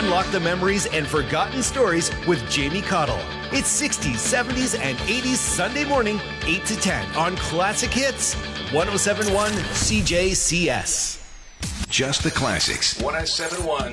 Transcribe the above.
Unlock the memories and forgotten stories with Jamie Cottle. It's 60s, 70s, and 80s Sunday morning, 8 to 10 on Classic Hits, 107.1 CJCS. Just the classics. 107.1